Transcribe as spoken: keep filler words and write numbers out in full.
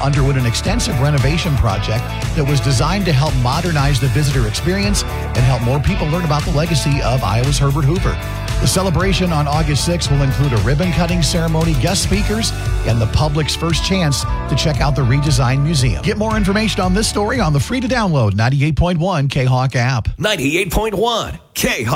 underwent an extensive renovation project that was designed to help modernize the visitor experience and help more people learn about the legacy of Iowa's Herbert Hoover. The celebration on August sixth will include a ribbon-cutting ceremony, guest speakers, and the public's first chance to check out the redesigned museum. Get more information on this story on the free-to-download ninety-eight point one K Hawk app. ninety-eight point one K Hawk.